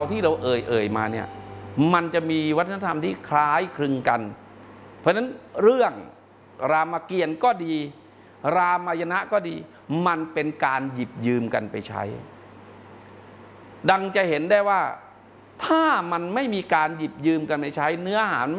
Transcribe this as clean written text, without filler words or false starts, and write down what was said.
ที่เราเอ่ยมาเนี่ยมันจะมีวัฒนธรรมที่คล้ายคลึงกันเพราะฉะนั้นเรื่องรามเกียรติ์ก็ดีรามายณะก็ดีมันเป็นการหยิบยืมกันไปใช้ดังจะเห็นได้ว่าถ้ามันไม่มีการหยิบยืมกันไปใช้เนื้อหา